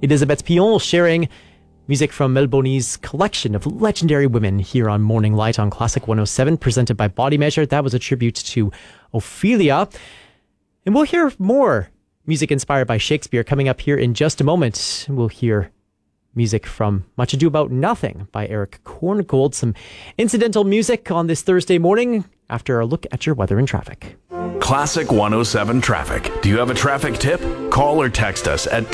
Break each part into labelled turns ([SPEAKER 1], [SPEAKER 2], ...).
[SPEAKER 1] Elizabeth Pion sharing music from Melbourne's collection of legendary women here on Morning Light on Classic 107, presented by Body Measure. That was a tribute to Ophelia. And we'll hear more music inspired by Shakespeare coming up here in just a moment. We'll hear music from Much Ado About Nothing by Eric Korngold. Some incidental music on this Thursday morning after a look at your weather and traffic.
[SPEAKER 2] Classic 107 traffic. Do you have a traffic tip? Call or text us at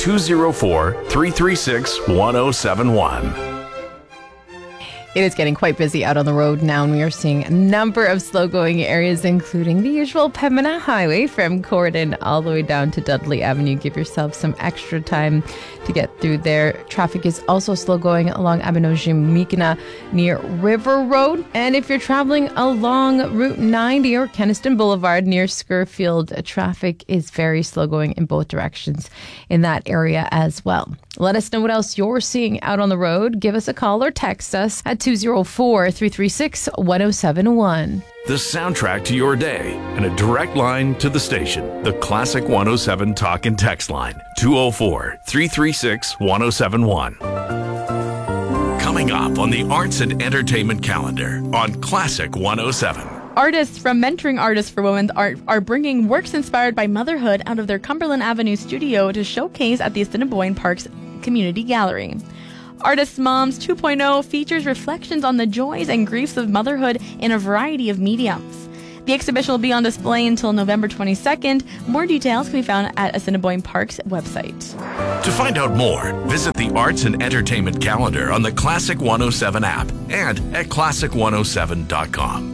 [SPEAKER 2] 204-336-1071.
[SPEAKER 3] It is getting quite busy out on the road now, and we are seeing a number of slow-going areas, including the usual Pembina Highway from Corydon all the way down to Dudley Avenue. Give yourself some extra time to get through there. Traffic is also slow-going along Abinoji-Mikina near River Road. And if you're traveling along Route 90 or Kenniston Boulevard near Scurfield, traffic is very slow-going in both directions in that area as well. Let us know what else you're seeing out on the road. Give us a call or text us at 204-336-1071.
[SPEAKER 2] The soundtrack to your day and a direct line to the station. The Classic 107 talk and text line. 204-336-1071. Coming up on the Arts and Entertainment calendar on Classic 107.
[SPEAKER 4] Artists from Mentoring Artists for Women are bringing works inspired by motherhood out of their Cumberland Avenue studio to showcase at the Assiniboine Park's Community Gallery. Artist Moms 2.0 features reflections on the joys and griefs of motherhood in a variety of mediums. The exhibition will be on display until November 22nd. More details can be found at Assiniboine Park's website.
[SPEAKER 2] To find out more, visit the Arts and Entertainment calendar on the Classic 107 app and at classic107.com.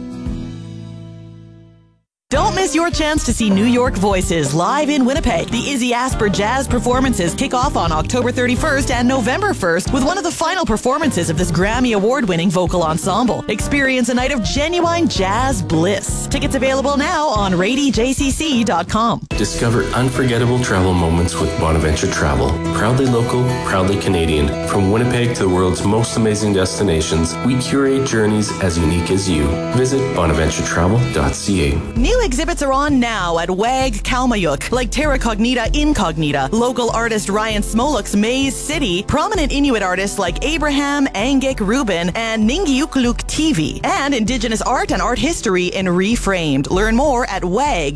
[SPEAKER 5] Don't miss your chance to see New York Voices live in Winnipeg. The Izzy Asper Jazz performances kick off on October 31st and November 1st with one of the final performances of this Grammy Award-winning vocal ensemble. Experience a night of genuine jazz bliss. Tickets available now on radyjcc.com.
[SPEAKER 6] Discover unforgettable travel moments with Bonaventure Travel. Proudly local, proudly Canadian. From Winnipeg to the world's most amazing destinations, we curate journeys as unique as you. Visit bonaventuretravel.ca.
[SPEAKER 5] New exhibits are on now at WAG Kalmayuk, like Terra Cognita Incognita, local artist Ryan Smoluk's Maze City, prominent Inuit artists like Abraham Angek Rubin and Ningiukluk TV, and Indigenous art and art history in Reframed. Learn more at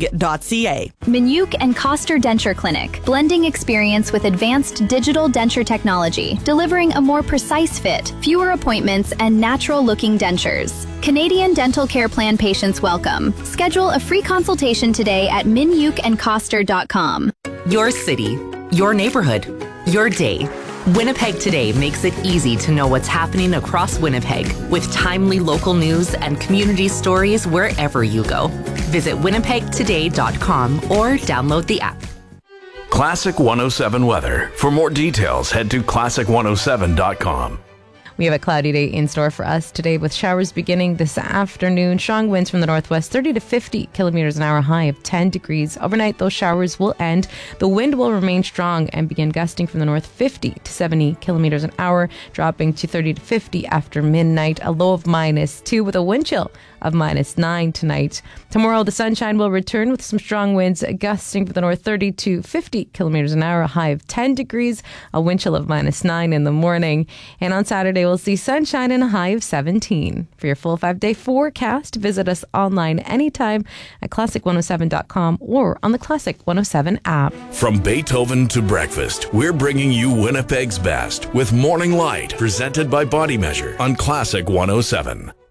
[SPEAKER 5] wag.ca.
[SPEAKER 7] Minuk and Coster Denture Clinic, blending experience with advanced digital denture technology, delivering a more precise fit, fewer appointments, and natural-looking dentures. Canadian Dental Care Plan patients welcome. Schedule a free consultation today at minukandcoster.com.
[SPEAKER 8] Your city, your neighborhood, your day. Winnipeg Today makes it easy to know what's happening across Winnipeg with timely local news and community stories wherever you go. Visit winnipegtoday.com or download the app.
[SPEAKER 2] Classic 107 weather. For more details, head to classic107.com.
[SPEAKER 3] We have a cloudy day in store for us today with showers beginning this afternoon. Strong winds from the northwest, 30 to 50 kilometers an hour, high of 10 degrees. Overnight, those showers will end. The wind will remain strong and begin gusting from the north, 50 to 70 kilometers an hour, dropping to 30 to 50 after midnight. A low of -2 with a wind chill of -9 tonight. Tomorrow, the sunshine will return with some strong winds gusting from the north, 30 to 50 kilometers an hour, a high of 10 degrees, a wind chill of -9 in the morning. And on Saturday, we'll see sunshine and a high of 17. For your full 5-day forecast, visit us online anytime at classic107.com or on the Classic 107 app.
[SPEAKER 2] From Beethoven to breakfast, we're bringing you Winnipeg's best with Morning Light, presented by Body Measure on Classic 107.